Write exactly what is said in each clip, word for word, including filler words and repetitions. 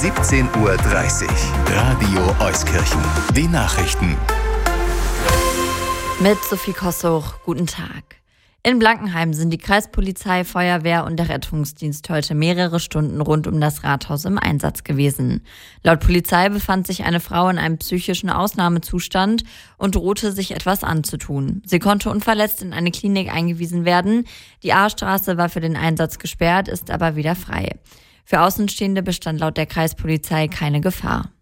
siebzehn Uhr dreißig. Radio Euskirchen. Die Nachrichten. Mit Sophie Kossuch, guten Tag. In Blankenheim sind die Kreispolizei, Feuerwehr und der Rettungsdienst heute mehrere Stunden rund um das Rathaus im Einsatz gewesen. Laut Polizei befand sich eine Frau in einem psychischen Ausnahmezustand und drohte, sich etwas anzutun. Sie konnte unverletzt in eine Klinik eingewiesen werden. Die A-Straße war für den Einsatz gesperrt, ist aber wieder frei. Für Außenstehende bestand laut der Kreispolizei keine Gefahr.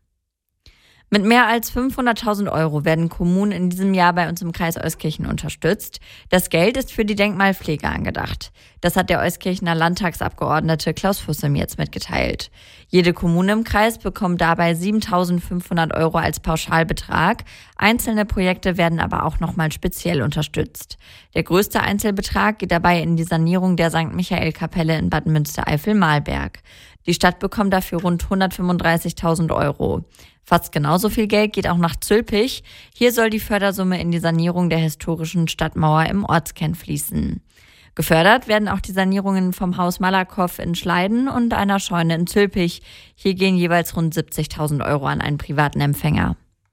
Mit mehr als fünfhunderttausend Euro werden Kommunen in diesem Jahr bei uns im Kreis Euskirchen unterstützt. Das Geld ist für die Denkmalpflege angedacht. Das hat der Euskirchener Landtagsabgeordnete Klaus Fusse mir jetzt mitgeteilt. Jede Kommune im Kreis bekommt dabei siebentausendfünfhundert Euro als Pauschalbetrag. Einzelne Projekte werden aber auch nochmal speziell unterstützt. Der größte Einzelbetrag geht dabei in die Sanierung der Sankt Michael-Kapelle in Bad Münstereifel-Malberg. Die Stadt bekommt dafür rund hundertfünfunddreißigtausend Euro. Fast genauso viel Geld geht auch nach Zülpich. Hier soll die Fördersumme in die Sanierung der historischen Stadtmauer im Ortskern fließen. Gefördert werden auch die Sanierungen vom Haus Malakow in Schleiden und einer Scheune in Zülpich. Hier gehen jeweils rund siebzigtausend Euro an einen privaten Empfänger.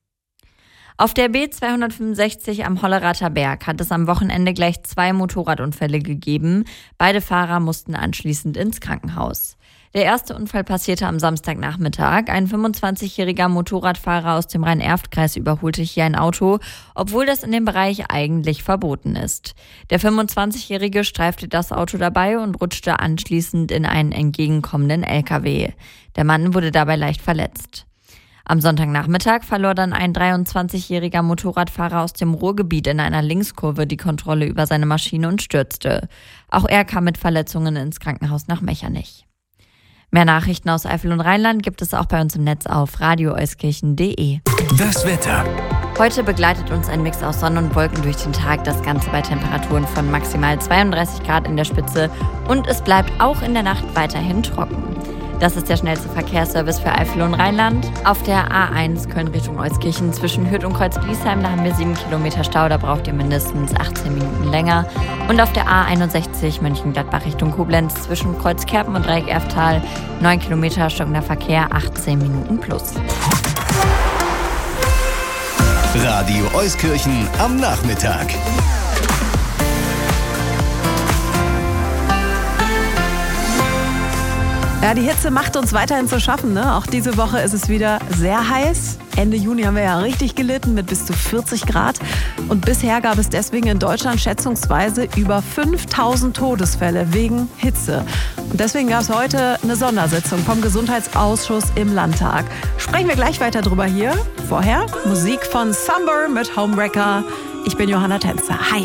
Auf der B zweihundertfünfundsechzig am Hollerater Berg hat es am Wochenende gleich zwei Motorradunfälle gegeben. Beide Fahrer mussten anschließend ins Krankenhaus. Der erste Unfall passierte am Samstagnachmittag. Ein fünfundzwanzigjähriger Motorradfahrer aus dem Rhein-Erft-Kreis überholte hier ein Auto, obwohl das in dem Bereich eigentlich verboten ist. Der fünfundzwanzigjährige streifte das Auto dabei und rutschte anschließend in einen entgegenkommenden L K W. Der Mann wurde dabei leicht verletzt. Am Sonntagnachmittag verlor dann ein dreiundzwanzigjähriger Motorradfahrer aus dem Ruhrgebiet in einer Linkskurve die Kontrolle über seine Maschine und stürzte. Auch er kam mit Verletzungen ins Krankenhaus nach Mechernich. Mehr Nachrichten aus Eifel und Rheinland gibt es auch bei uns im Netz auf radio euskirchen punkt de. Das Wetter. Heute begleitet uns ein Mix aus Sonne und Wolken durch den Tag, das Ganze bei Temperaturen von maximal zweiunddreißig Grad in der Spitze und es bleibt auch in der Nacht weiterhin trocken. Das ist der schnellste Verkehrsservice für Eifel und Rheinland. Auf der A eins Köln Richtung Euskirchen zwischen Hürth und Kreuz-Bliesheim, da haben wir sieben Kilometer Stau, da braucht ihr mindestens achtzehn Minuten länger. Und auf der A einundsechzig Mönchengladbach Richtung Koblenz zwischen Kreuzkerpen und Dreieck-Erftal, neun Kilometer stockender Verkehr, achtzehn Minuten plus. Radio Euskirchen am Nachmittag. Ja, die Hitze macht uns weiterhin zu schaffen, ne? Auch diese Woche ist es wieder sehr heiß. Ende Juni haben wir ja richtig gelitten mit bis zu vierzig Grad. Und bisher gab es deswegen in Deutschland schätzungsweise über fünftausend Todesfälle wegen Hitze. Und deswegen gab es heute eine Sondersitzung vom Gesundheitsausschuss im Landtag. Sprechen wir gleich weiter drüber hier. Vorher Musik von Summer mit Homewrecker. Ich bin Johanna Tänzer. Hi.